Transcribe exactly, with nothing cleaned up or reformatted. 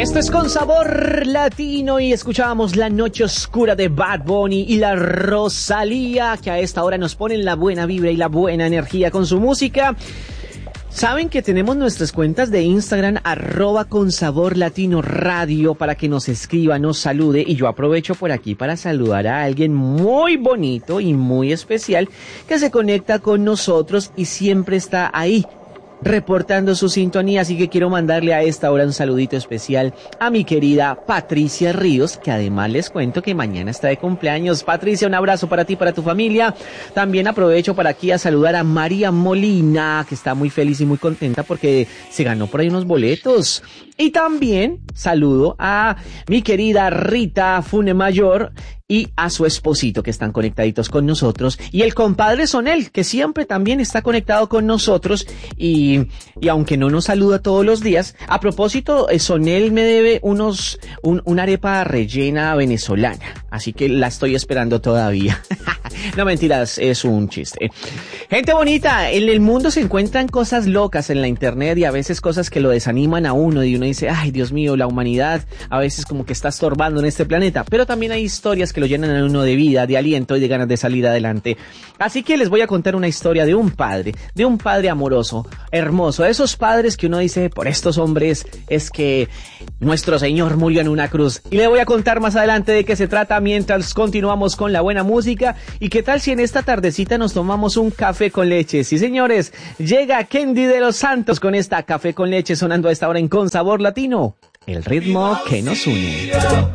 Esto es Con Sabor Latino y escuchábamos La Noche Oscura de Bad Bunny y la Rosalía, que a esta hora nos ponen la buena vibra y la buena energía con su música. Saben que tenemos nuestras cuentas de Instagram, arroba Con Sabor Latino Radio, para que nos escriba, nos salude, y yo aprovecho por aquí para saludar a alguien muy bonito y muy especial que se conecta con nosotros y siempre está ahí reportando su sintonía, así que quiero mandarle a esta hora un saludito especial a mi querida Patricia Ríos, que además les cuento que mañana está de cumpleaños. Patricia, un abrazo para ti y para tu familia. También aprovecho para aquí a saludar a María Molina, que está muy feliz y muy contenta porque se ganó por ahí unos boletos. Y también saludo a mi querida Rita Funemayor y a su esposito, que están conectaditos con nosotros, y el compadre Sonel, que siempre también está conectado con nosotros, y, y aunque no nos saluda todos los días, a propósito, Sonel me debe unos, un, una arepa rellena venezolana, así que la estoy esperando todavía. No, mentiras, es un chiste. Gente bonita, en el mundo se encuentran cosas locas en la internet y a veces cosas que lo desaniman a uno, y uno dice, ay, Dios mío, la humanidad a veces como que está estorbando en este planeta, pero también hay historias que lo llenan a uno de vida, de aliento y de ganas de salir adelante. Así que les voy a contar una historia de un padre, de un padre amoroso, hermoso, esos padres que uno dice, por estos hombres es que nuestro Señor murió en una cruz. Y le voy a contar más adelante de qué se trata mientras continuamos con la buena música. Y qué tal si en esta tardecita nos tomamos un café con leche. Sí, señores, llega Kendy de los Santos con esta Café con Leche sonando a esta hora en Con Sabor Latino, el ritmo que nos une.